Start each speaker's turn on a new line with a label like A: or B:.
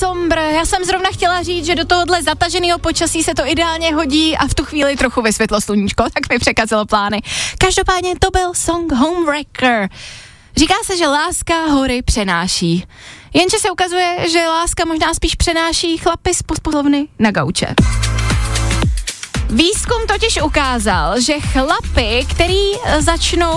A: sombr. Já jsem zrovna chtěla říct, že do tohohle zataženého počasí se to ideálně hodí a v tu chvíli trochu vysvětlo sluníčko, tak mi překazilo plány. Každopádně to byl song Homewrecker. Říká se, že láska hory přenáší. Jenže se ukazuje, že láska možná spíš přenáší chlapy z poslovny na gauče. Výzkum totiž ukázal, že chlapy, který začnou